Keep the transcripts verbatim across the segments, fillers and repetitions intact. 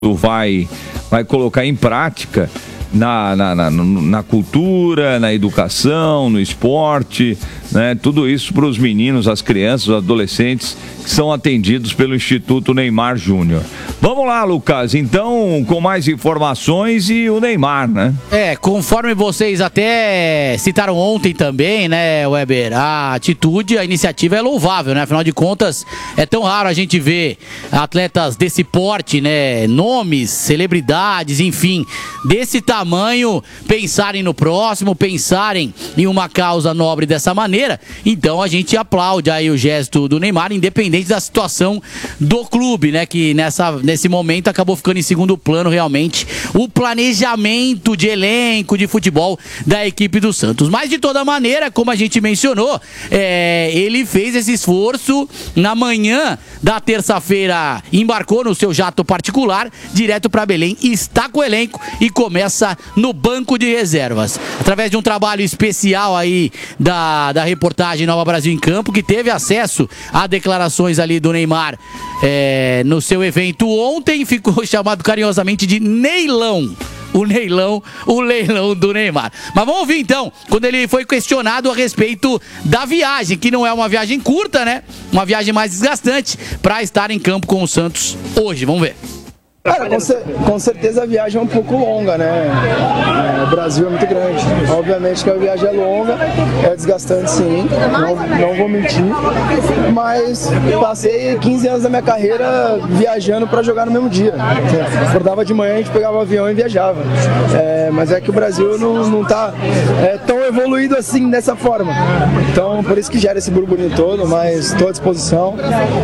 vai, vai colocar em prática na, na, na, na cultura, na educação, no esporte, né? Tudo isso para os meninos, as crianças, os adolescentes que são atendidos pelo Instituto Neymar Júnior. Vamos lá, Lucas, então, com mais informações e o Neymar, né? É, conforme vocês até citaram ontem também, né, Weber, a atitude, a iniciativa é louvável, né? Afinal de contas, é tão raro a gente ver atletas desse porte, né, nomes, celebridades, enfim, desse tamanho, pensarem no próximo, pensarem em uma causa nobre dessa maneira. Então a gente aplaude aí o gesto do Neymar, independente da situação do clube, né, que nessa, nesse momento acabou ficando em segundo plano realmente o planejamento de elenco de futebol da equipe do Santos. Mas de toda maneira, como a gente mencionou, é, ele fez esse esforço na manhã da terça-feira, embarcou no seu jato particular direto para Belém, está com o elenco e começa no banco de reservas. Através de um trabalho especial aí da, da reportagem Nova Brasil em Campo, que teve acesso a declarações ali do Neymar é, no seu evento ontem, ficou chamado carinhosamente de Neilão. O Neilão, o leilão do Neymar. Mas vamos ouvir então, quando ele foi questionado a respeito da viagem, que não é uma viagem curta, né? Uma viagem mais desgastante para estar em campo com o Santos hoje. Vamos ver. Cara, com, cer com certeza a viagem é um pouco longa, né? É, o Brasil é muito grande. Obviamente que a viagem é longa, é desgastante sim, não, não vou mentir. Mas passei quinze anos da minha carreira viajando para jogar no mesmo dia. Acordava de manhã, a gente pegava o avião e viajava. É, mas é que o Brasil não, não tá é, tão evoluído assim, dessa forma. Então, por isso que gera esse burburinho todo, mas estou à disposição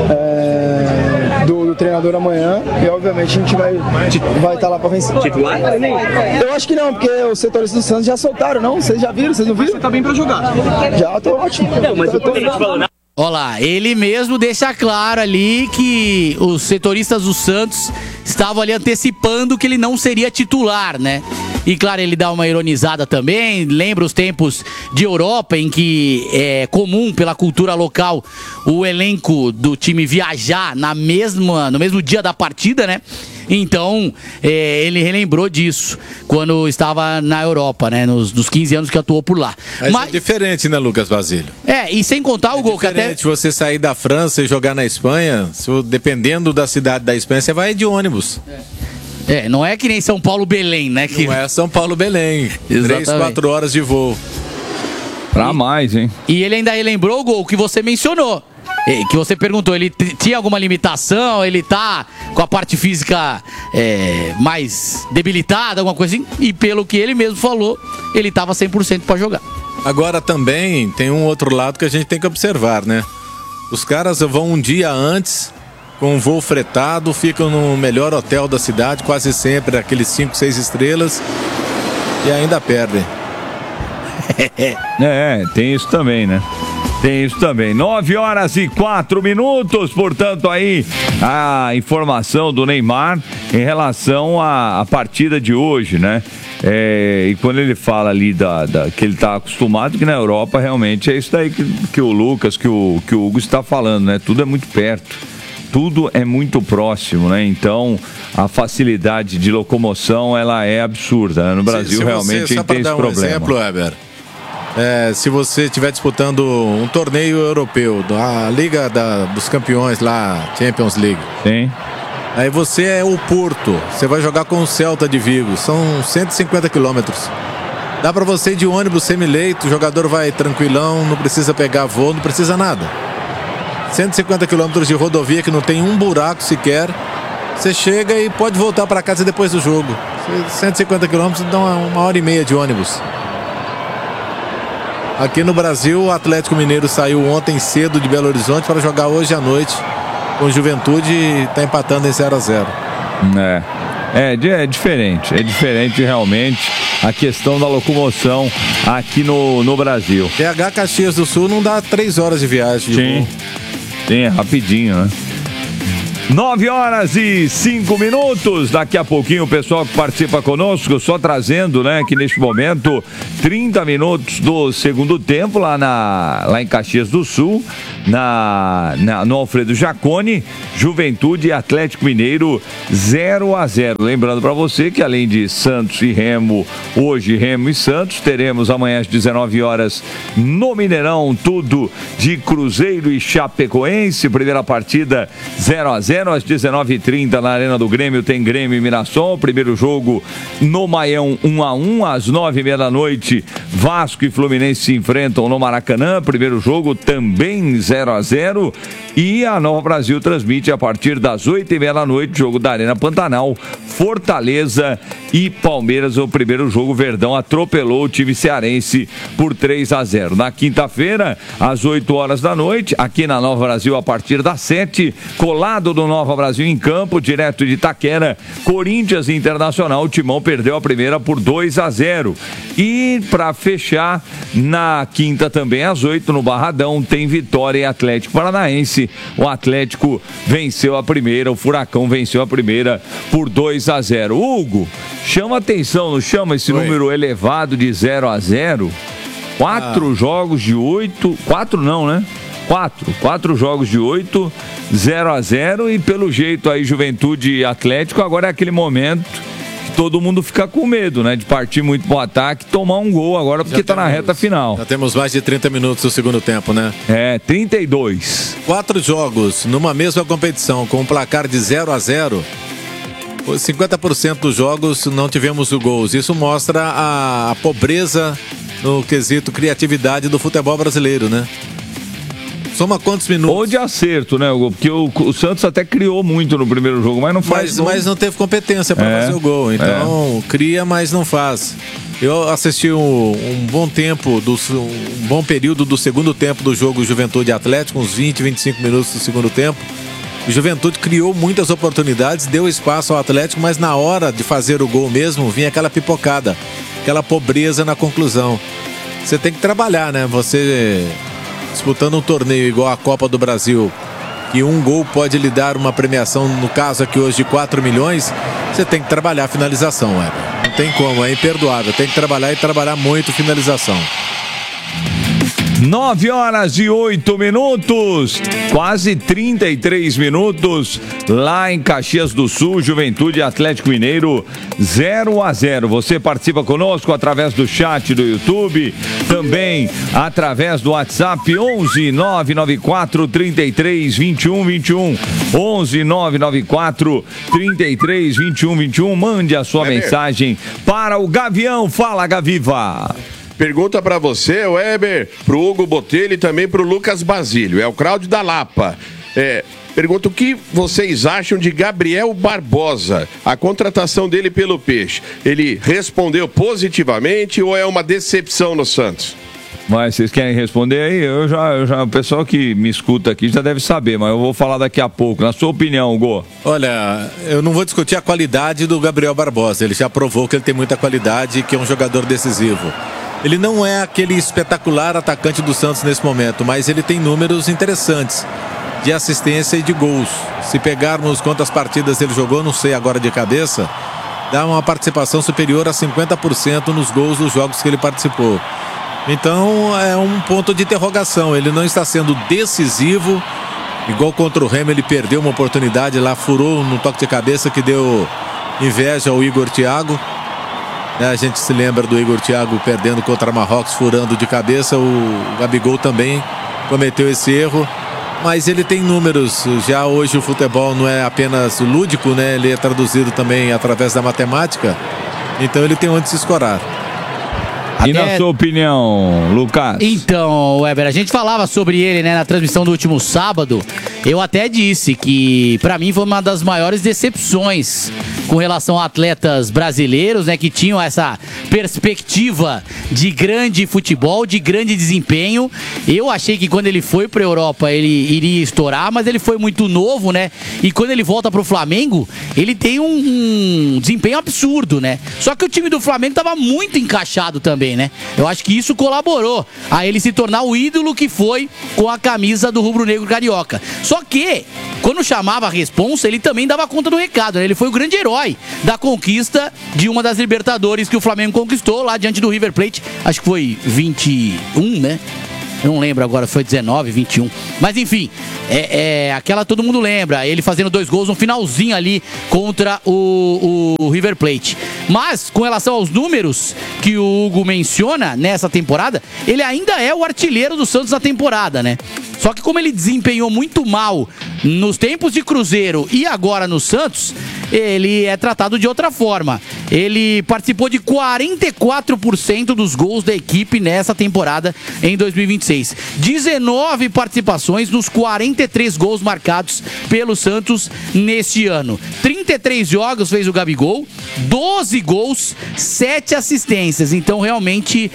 é, do, do treinador amanhã e obviamente a gente vai vai estar lá para vencer. Titular? Eu acho que não, porque os setoristas do Santos já soltaram, não? Vocês já viram? Vocês não viram? Você tá bem para jogar. Já, tô ótimo. Não, mas tô, o que a gente falou, né? Olha lá, ele mesmo deixa claro ali que os setoristas do Santos estavam ali antecipando que ele não seria titular, né? E claro, ele dá uma ironizada também, lembra os tempos de Europa em que é comum pela cultura local o elenco do time viajar na mesma, no mesmo dia da partida, né? Então, é, ele relembrou disso quando estava na Europa, né? Nos, nos quinze anos que atuou por lá. Mas, Mas é diferente, né, Lucas Basílio? É, e sem contar o é gol que até... diferente você sair da França e jogar na Espanha, se, dependendo da cidade da Espanha, você vai de ônibus. É. É, não é que nem São Paulo Belém, né? Que... Não é São Paulo Belém. Exatamente. Três, quatro horas de voo. Pra mais, hein? E ele ainda relembrou o gol que você mencionou. Que você perguntou, ele tinha alguma limitação, ele tá com a parte física é, mais debilitada, alguma coisa assim, e pelo que ele mesmo falou, ele tava cem por cento para jogar. Agora também tem um outro lado que a gente tem que observar, né? Os caras vão um dia antes, com um voo fretado, ficam no melhor hotel da cidade, quase sempre aqueles cinco, seis estrelas, e ainda perdem. É, tem isso também, né? Tem isso também. nove horas e quatro minutos, portanto, aí a informação do Neymar em relação à, à partida de hoje, né? É, e quando ele fala ali da, da, que ele está acostumado, que na Europa realmente é isso daí que, que o Lucas, que o, que o Hugo está falando, né? Tudo é muito perto. Tudo é muito próximo, né? Então, a facilidade de locomoção, ela é absurda, né? No Brasil, se, se realmente, você, a gente tem esse um problema. Exemplo, Weber. É, se você estiver disputando um torneio europeu, a Liga da, dos Campeões lá, Champions League. Sim. Aí você é o Porto, você vai jogar com o Celta de Vigo, são cento e cinquenta quilômetros. Dá pra você ir de ônibus semi-leito, o jogador vai tranquilão, não precisa pegar voo, não precisa nada. cento e cinquenta quilômetros de rodovia que não tem um buraco sequer. Você chega e pode voltar para casa depois do jogo. cento e cinquenta quilômetros dá uma, uma hora e meia de ônibus. Aqui no Brasil, o Atlético Mineiro saiu ontem cedo de Belo Horizonte para jogar hoje à noite com Juventude e está empatando em zero a zero. É. É, é diferente, é diferente realmente a questão da locomoção aqui no, no Brasil. B H Caxias do Sul não dá três horas de viagem. De Sim, sim, é rapidinho, né? nove horas e cinco minutos. Daqui a pouquinho o pessoal que participa conosco, só trazendo, né, que neste momento, trinta minutos do segundo tempo, lá, na, lá em Caxias do Sul, na, na, no Alfredo Jaconi, Juventude e Atlético Mineiro zero a zero. Lembrando para você que além de Santos e Remo, hoje Remo e Santos, teremos amanhã às dezenove horas no Mineirão, tudo de Cruzeiro e Chapecoense. Primeira partida zero a zero, às dezenove e trinta na Arena do Grêmio tem Grêmio e Mirassol. Primeiro jogo no Maião um a um, às nove e meia da noite Vasco e Fluminense se enfrentam no Maracanã. Primeiro jogo também zero a zero. E a Nova Brasil transmite a partir das oito e meia da noite, jogo da Arena Pantanal, Fortaleza e Palmeiras. O primeiro jogo, Verdão atropelou o time cearense por três a zero. Na quinta-feira, às oito horas da noite, aqui na Nova Brasil, a partir das sete, colado do Nova Brasil em campo, direto de Itaquera, Corinthians e Internacional. O Timão perdeu a primeira por dois a zero. E para fechar, na quinta também, às oito, no Barradão, tem Vitória e Atlético Paranaense. O Atlético venceu a primeira, o Furacão venceu a primeira por dois a zero. Hugo, chama atenção, não chama esse Oi. número elevado de zero a zero? Quatro ah. jogos de oito, quatro não, né? Quatro, quatro jogos de oito, zero a zero, e pelo jeito aí Juventude e Atlético, agora é aquele momento que todo mundo fica com medo, né? De partir muito pro ataque, tomar um gol agora, porque já tá temos, na reta final. Já temos mais de trinta minutos do segundo tempo, né? É, trinta e dois. Quatro jogos numa mesma competição, com um placar de zero a zero. cinquenta por cento dos jogos não tivemos gols. Isso mostra a, a pobreza no quesito criatividade do futebol brasileiro, né? Soma quantos minutos? Ou de acerto, né, Hugo? Porque o, o Santos até criou muito no primeiro jogo, mas não faz Mas, mas não teve competência para é, fazer o gol. Então, é. cria, mas não faz. Eu assisti um, um bom tempo, do, um bom período do segundo tempo do jogo Juventude Atlético, uns vinte, vinte e cinco minutos do segundo tempo. O Juventude criou muitas oportunidades, deu espaço ao Atlético, mas na hora de fazer o gol mesmo, vinha aquela pipocada, aquela pobreza na conclusão. Você tem que trabalhar, né? Você disputando um torneio igual a Copa do Brasil, que um gol pode lhe dar uma premiação, no caso aqui hoje de quatro milhões, você tem que trabalhar a finalização, Weber. Não tem como, é imperdoável. Tem que trabalhar e trabalhar muito finalização. nove horas e oito minutos, quase trinta e três minutos, lá em Caxias do Sul, Juventude e Atlético Mineiro, zero a zero. Você participa conosco através do chat do YouTube, também através do WhatsApp onze nove nove quatro, trinta e três, vinte e um, vinte e um, onze nove nove quatro, trinta e três, vinte e um, vinte e um. Mande a sua é mensagem mesmo para o Gavião. Fala, Gaviva. Pergunta pra você, Weber, pro Hugo Botelho e também pro Lucas Basílio. É o Cláudio da Lapa. É, pergunta o que vocês acham de Gabriel Barbosa, a contratação dele pelo Peixe. Ele respondeu positivamente ou é uma decepção no Santos? Mas vocês querem responder aí? Eu já, eu já, o pessoal que me escuta aqui já deve saber, mas eu vou falar daqui a pouco. Na sua opinião, Hugo? Olha, eu não vou discutir a qualidade do Gabriel Barbosa. Ele já provou que ele tem muita qualidade e que é um jogador decisivo. Ele não é aquele espetacular atacante do Santos nesse momento, mas ele tem números interessantes de assistência e de gols. Se pegarmos quantas partidas ele jogou, não sei agora de cabeça, dá uma participação superior a cinquenta por cento nos gols dos jogos que ele participou. Então é um ponto de interrogação. Ele não está sendo decisivo, igual contra o Remo, ele perdeu uma oportunidade lá, furou no toque de cabeça que deu inveja ao Igor Thiago. A gente se lembra do Igor Thiago perdendo contra Marrocos, furando de cabeça. O Gabigol também cometeu esse erro. Mas ele tem números. Já hoje o futebol não é apenas lúdico, né? Ele é traduzido também através da matemática. Então ele tem onde se escorar. E Até... na sua opinião, Lucas? Então, Weber, a gente falava sobre ele, né, na transmissão do último sábado. Eu até disse que, pra mim, foi uma das maiores decepções com relação a atletas brasileiros, né, que tinham essa perspectiva de grande futebol, de grande desempenho. Eu achei que quando ele foi pra Europa ele iria estourar, mas ele foi muito novo, né? E quando ele volta pro Flamengo, ele tem um, um desempenho absurdo, né? Só que o time do Flamengo tava muito encaixado também, né? Eu acho que isso colaborou a ele se tornar o ídolo que foi com a camisa do rubro-negro carioca. Só que, quando chamava a responsa, ele também dava conta do recado, né? Ele foi o grande herói da conquista de uma das Libertadores que o Flamengo conquistou lá diante do River Plate. Acho que foi vinte e um, né? Eu não lembro agora, foi dezenove, vinte e um. Mas enfim, é, é aquela todo mundo lembra. Ele fazendo dois gols no finalzinho ali contra o, o River Plate. Mas, com relação aos números que o Hugo menciona nessa temporada, ele ainda é o artilheiro do Santos na temporada, né? Só que como ele desempenhou muito mal nos tempos de Cruzeiro e agora no Santos, ele é tratado de outra forma. Ele participou de quarenta e quatro por cento dos gols da equipe nessa temporada em dois mil e vinte e seis. dezenove participações nos quarenta e três gols marcados pelo Santos neste ano. trinta e três jogos fez o Gabigol, doze gols, sete assistências. Então, realmente,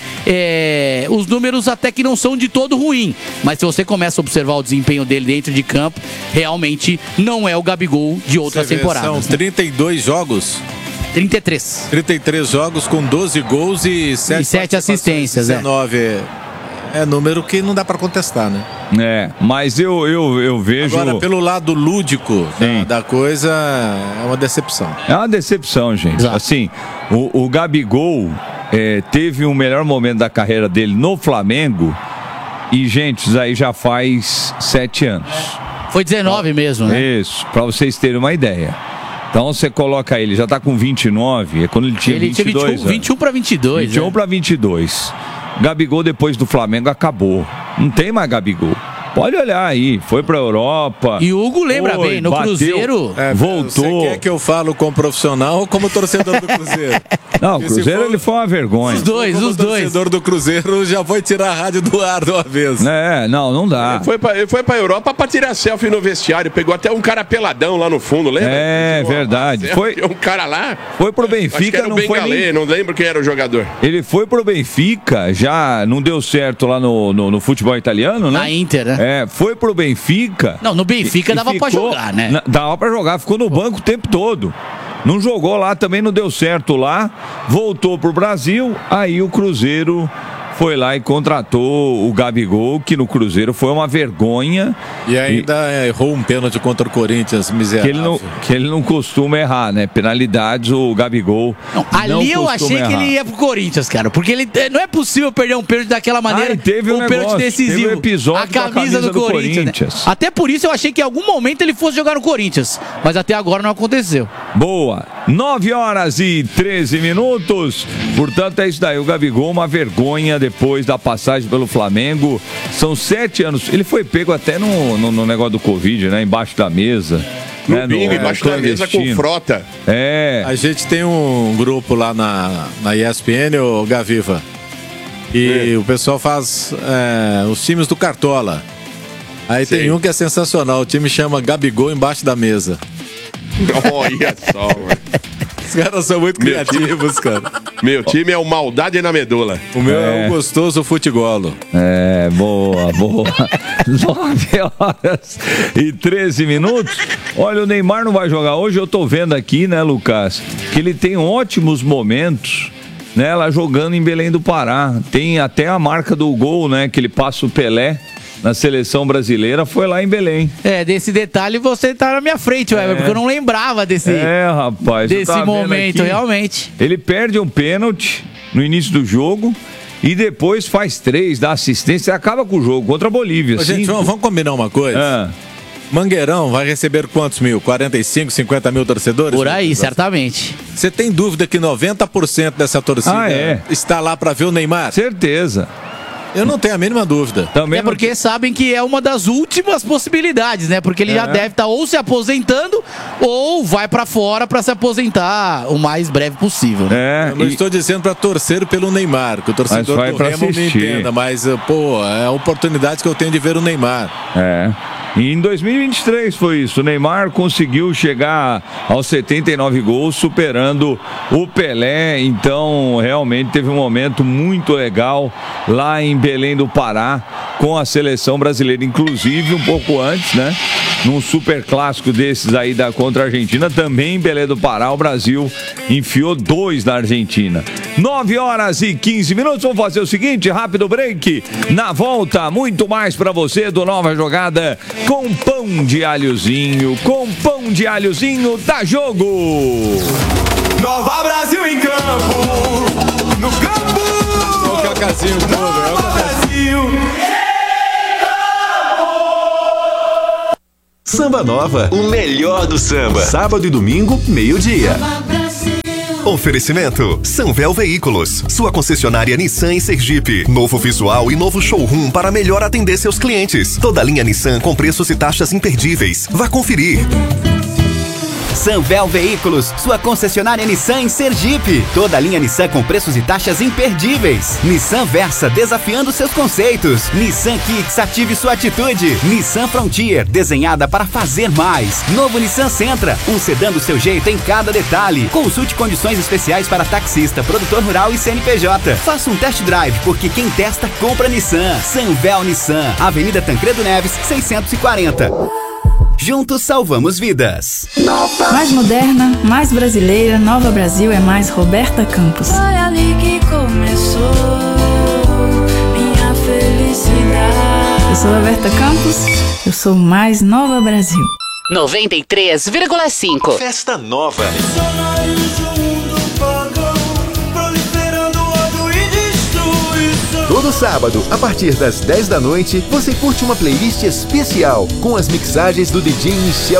é, os números até que não são de todo ruim. Mas se você começa a observar o desempenho dele dentro de campo, realmente não é o Gabigol de outras Você vê, temporadas. São né? trinta e dois jogos. trinta e três. trinta e três jogos com doze gols e sete, E sete assistências, é. dezenove. É. é número que não dá pra contestar, né? É, mas eu, eu, eu vejo... Agora, pelo lado lúdico da, da coisa, é uma decepção. É uma decepção, gente. Exato. Assim, o, o Gabigol é, teve o melhor momento da carreira dele no Flamengo e, gente, isso aí já faz sete anos. Foi dezenove mesmo, né? Isso, pra vocês terem uma ideia. Então você coloca ele, já tá com vinte e nove, é quando ele tinha Ele vinte e dois tinha vinte e um para vinte e dois. vinte e um para vinte e dois. Gabigol depois do Flamengo acabou. Não tem mais Gabigol. Pode olhar aí, foi pra Europa. E o Hugo lembra foi, bem, no bateu, Cruzeiro... É, voltou. Você quer que eu falo como profissional ou como torcedor do Cruzeiro? Não, o Cruzeiro for- ele foi uma vergonha. Os dois, como os dois. torcedor do Cruzeiro já foi tirar a rádio do ar de uma vez. É, não, não dá. Ele foi, pra, ele foi pra Europa pra tirar selfie no vestiário. Pegou até um cara peladão lá no fundo, lembra? É, Tirou uma verdade. selfie, Foi- tinha um cara lá. Foi pro Acho que Benfica, era o não foi Bengalê, nem... não lembro quem era o jogador. Ele foi pro Benfica, já não deu certo lá no, no, no futebol italiano, né? Na Inter, né? É, foi pro Benfica. Não, no Benfica e- e dava pra ficou- jogar, né? na- Dava pra jogar, ficou no banco o tempo todo. Não jogou lá, também não deu certo lá. Voltou pro Brasil, aí o Cruzeiro foi lá e contratou o Gabigol, que no Cruzeiro foi uma vergonha. E ainda errou um pênalti contra o Corinthians, Que miserável. ele, não, que ele não costuma errar, né? Penalidades, o Gabigol. Não, ali não eu costuma achei que errar. ele ia pro Corinthians, cara. Porque ele não é possível perder um pênalti daquela maneira. Ah, e teve um pênalti negócio, decisivo. teve um episódio a camisa, com a camisa do, do Corinthians. né? Corinthians. Até por isso eu achei que em algum momento ele fosse jogar no Corinthians. Mas até agora não aconteceu. Boa. nove horas e treze minutos. Portanto, é isso daí. O Gabigol, uma vergonha depois da passagem pelo Flamengo. São sete anos. Ele foi pego até no, no, no negócio do Covid, né? Embaixo da mesa. No né? bingo, No- embaixo da mesa com clandestino. frota. É. A gente tem um grupo lá na, na E S P N, o Gaviva. E É. o pessoal faz é, os times do Cartola. Aí Sei. tem um que é sensacional, o time chama Gabigol embaixo da mesa. Olha só, mano. Os caras são muito Meu criativos, cara. Meu time é o maldade na medula. O meu é, É. o gostoso futegolo. É, boa, boa. nove horas e treze minutos. Olha, o Neymar não vai jogar hoje. Eu tô vendo aqui, né, Lucas, que ele tem ótimos momentos, né, lá jogando em Belém do Pará. Tem até a marca do gol, né, que ele passa o Pelé na seleção brasileira, foi lá em Belém. É, desse detalhe você tá na minha frente, Weber, porque eu não lembrava desse, É, rapaz. eu desse tava vendo momento, aqui. realmente. Ele perde um pênalti no início do jogo e depois faz três, dá assistência e acaba com o jogo contra a Bolívia. Ô, gente, Cinco. vamos, vamos combinar uma coisa? Ah, Mangueirão vai receber quantos mil? quarenta e cinco, cinquenta mil torcedores? Por aí, certamente. Você tem dúvida que noventa por cento dessa torcida Ah, é? está lá para ver o Neymar? certeza. Eu não tenho a mínima dúvida. Também É não- porque sabem que é uma das últimas possibilidades, né? Porque ele já É. deve estar ou se aposentando ou vai pra fora pra se aposentar o mais breve possível. Né? É, Eu não e- estou dizendo para torcer pelo Neymar, que o torcedor vai do pra Remo me assistir. entenda, mas, eh, pô, é a oportunidade que eu tenho de ver o Neymar. É. E em dois mil e vinte e três foi isso. O Neymar conseguiu chegar aos setenta e nove gols, superando o Pelé. Então, realmente teve um momento muito legal lá em Belém do Pará com a seleção brasileira, inclusive um pouco antes, né? Num super clássico desses aí da contra a Argentina, também em Belém do Pará, o Brasil enfiou dois na Argentina. nove horas e quinze minutos. Vamos fazer o seguinte, rápido break. Na volta, muito mais pra você do Nova Jogada com pão de alhozinho, com pão de alhozinho dá jogo. Nova Brasil em campo, no campo. É o Cacazinho de novo, é o Nova Brasil. Samba Nova, o melhor do samba. Sábado e domingo, meio-dia. Oferecimento Sanvel Veículos, sua concessionária Nissan em Sergipe. Novo visual e novo showroom para melhor atender seus clientes. Toda linha Nissan com preços e taxas imperdíveis. Vá conferir. Sanvel Veículos, sua concessionária Nissan em Sergipe. Toda a linha Nissan com preços e taxas imperdíveis. Nissan Versa, desafiando seus conceitos. Nissan Kicks, ative sua atitude. Nissan Frontier, desenhada para fazer mais. Novo Nissan Sentra, um sedã do seu jeito em cada detalhe. Consulte condições especiais para taxista, produtor rural e C N P J. Faça um test drive, porque quem testa, compra Nissan. Sanvel Nissan, Avenida Tancredo Neves, seiscentos e quarenta. Juntos salvamos vidas. Mais moderna, mais brasileira, Nova Brasil é mais Roberta Campos. Foi ali que começou minha felicidade. Eu sou Roberta Campos, eu sou mais Nova Brasil. noventa e três vírgula cinco. Festa Nova. Todo sábado, a partir das dez da noite, você curte uma playlist especial com as mixagens do D J Michel